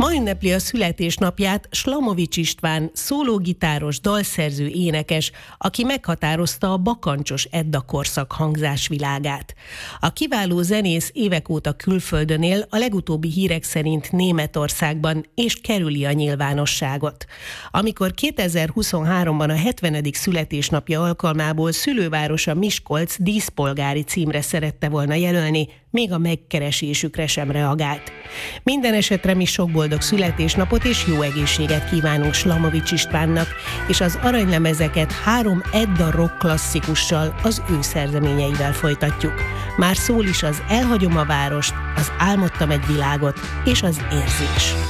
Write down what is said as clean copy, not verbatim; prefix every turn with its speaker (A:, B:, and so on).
A: Ma ünnepli a születésnapját Slamovics István, szólógitáros, dalszerző, énekes, aki meghatározta a Bakancsos Edda korszak hangzásvilágát. A kiváló zenész évek óta külföldön él, a legutóbbi hírek szerint Németországban, és kerüli a nyilvánosságot. Amikor 2023-ban a 70. születésnapja alkalmából szülővárosa Miskolc díszpolgári címre szerette volna jelölni, még a megkeresésükre sem reagált. Minden esetre mi sok boldog születésnapot és jó egészséget kívánunk Slamovics Istvánnak, és az aranylemezeket 3 Edda rock klasszikussal, az ő szerzeményeivel folytatjuk. Már szól is az Elhagyom a várost, az Álmodtam egy világot és az Érzés.